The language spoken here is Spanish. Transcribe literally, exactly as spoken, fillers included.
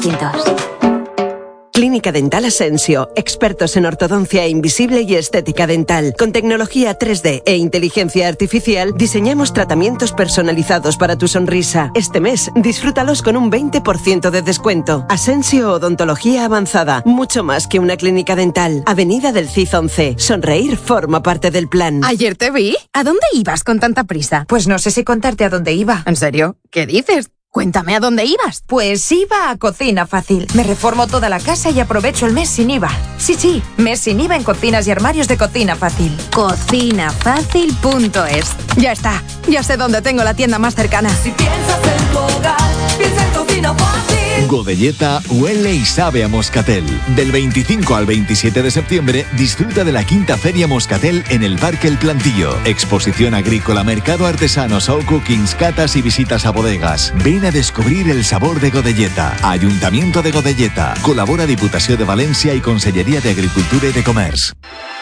distintos. Clínica Dental Asensio, expertos en ortodoncia invisible y estética dental. Con tecnología tres D e inteligencia artificial, diseñamos tratamientos personalizados para tu sonrisa. Este mes, disfrútalos con un veinte por ciento de descuento. Asensio Odontología Avanzada, mucho más que una clínica dental. Avenida del Cid once. Sonreír forma parte del plan. Ayer te vi. ¿A dónde ibas con tanta prisa? Pues no sé si contarte a dónde iba. ¿En serio? ¿Qué dices? Cuéntame a dónde ibas. Pues iba a Cocina Fácil. Me reformo toda la casa y aprovecho el mes sin I V A. Sí, sí, mes sin I V A en cocinas y armarios de Cocina Fácil. Cocina Fácil punto es. Ya está, ya sé dónde tengo la tienda más cercana. Si piensas en tu hogar, piensa en Cocina Fácil. Godelleta huele y sabe a Moscatel. Del veinticinco al veintisiete de septiembre, disfruta de la quinta Feria Moscatel en el Parque El Plantillo. Exposición agrícola, mercado artesano, show cookings, catas y visitas a bodegas. Ven a descubrir el sabor de Godelleta. Ayuntamiento de Godelleta. Colabora Diputació de València y Conselleria de Agricultura y de Comerç.